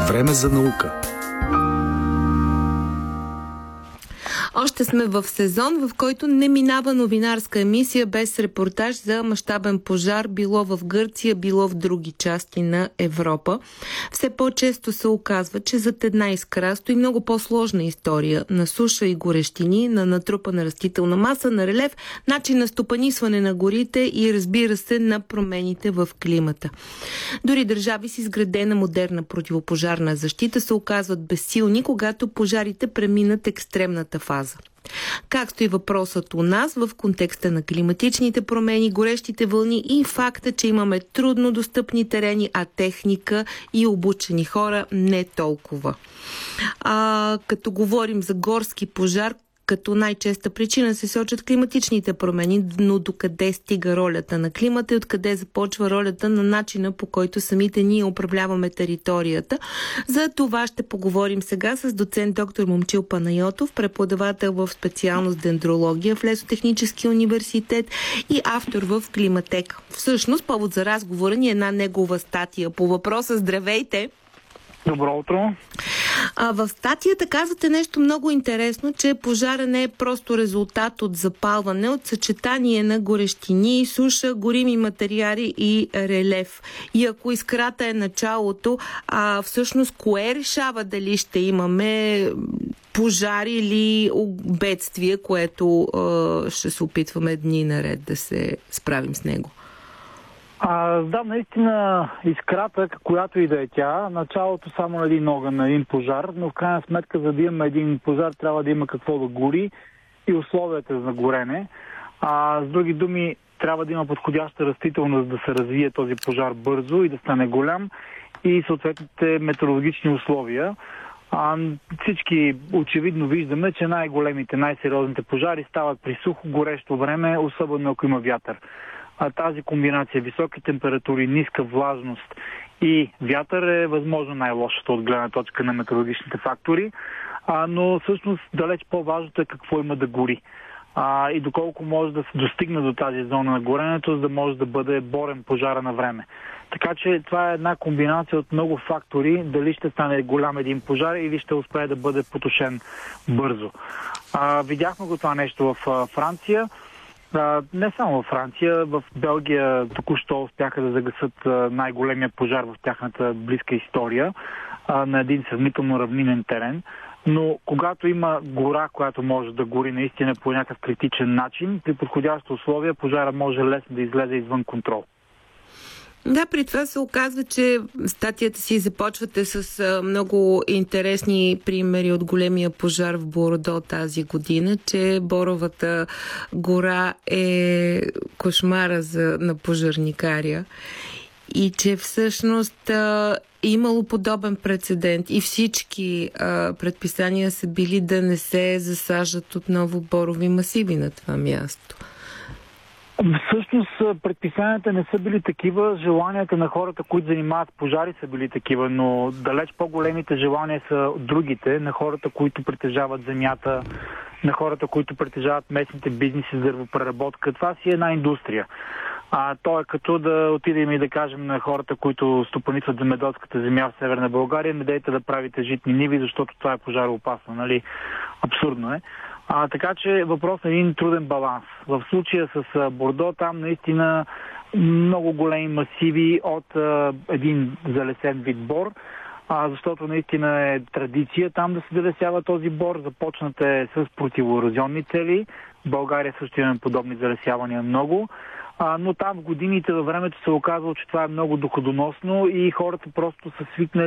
Време за наука. Още сме в сезон, в който не минава новинарска емисия без репортаж за мащабен пожар, било в Гърция, било в други части на Европа. Все по-често се оказва, че зад една искра стои много по-сложна история на суша и горещини, на натрупана растителна маса, на релеф, начин на стопанисване на горите и, разбира се, на промените в климата. Дори държави с изградена модерна противопожарна защита се оказват безсилни, когато пожарите преминат екстремната фаза. Как стои въпросът у нас в контекста на климатичните промени, горещите вълни и факта, че имаме трудно достъпни терени, а техника и обучени хора не толкова. Като говорим за горски пожар, като най-честа причина се сочат климатичните промени, но докъде стига ролята на климата и откъде започва ролята на начина, по който самите ние управляваме територията. За това ще поговорим сега с доцент доктор Момчил Панайотов, преподавател в специалност дендрология в Лесотехническия университет и автор в Климатек. Всъщност, повод за разговора ни е една негова статия по въпроса. Здравейте! Добро утро! В статията казвате нещо много интересно, че пожара не е просто резултат от запалване, от съчетание на горещини, суша, горими материали и релеф. И ако искрата е началото, всъщност кое решава дали ще имаме пожар или бедствие, което ще се опитваме дни наред да се справим с него? Да, наистина искрата, която и да е тя, началото само на един огън, на един пожар, но в крайна сметка, за да имаме един пожар, трябва да има какво да гори и условията за горене. С други думи, трябва да има подходяща растителност да се развие този пожар бързо и да стане голям и съответните метеорологични условия. Всички очевидно виждаме, че най-големите, най-сериозните пожари стават при сухо, горещо време, особено ако има вятър. Тази комбинация високи температури, ниска влажност и вятър е възможно най-лошото от гледна точка на метеорологичните фактори, но всъщност далеч по-важното е какво има да гори и доколко може да се достигне до тази зона на горенето, за да може да бъде борен пожара на време. Така че това е една комбинация от много фактори, дали ще стане голям един пожар или ще успее да бъде потушен бързо. Видяхме го това нещо в Франция. Не само във Франция, в Белгия току-що успяха да загасат най-големия пожар в тяхната близка история на един сравнително равнинен терен. Но когато има гора, която може да гори наистина по някакъв критичен начин, при подходящи условия пожара може лесно да излезе извън контрол. Да, при това се оказва, че статията си започвате с много интересни примери от големия пожар в Бордо тази година, че Боровата гора е кошмара на пожарникаря и че всъщност имало подобен прецедент и всички предписания са били да не се засаждат отново борови масиви на това място. Всъщност предписанията не са били такива, желанията на хората, които занимават с пожари, са били такива, но далеч по-големите желания са другите, на хората, които притежават земята, на хората, които притежават местните бизнеси за дървопреработка. Това си е една индустрия. То е като да отидем и да кажем на хората, които стопанисват земеделската земя в Северна България, не дейте да правите житни ниви, защото това е пожароопасно, нали? Абсурдно е. Така че въпрос е един труден баланс. В случая с Бордо, там наистина много големи масиви от един залесен вид бор, защото наистина е традиция там да се залесява този бор. Започнат е с противоерозионни цели. В България също имаме подобни залесявания много. Но там в годините във времето се оказва, че това е много доходоносно и хората просто са свикнали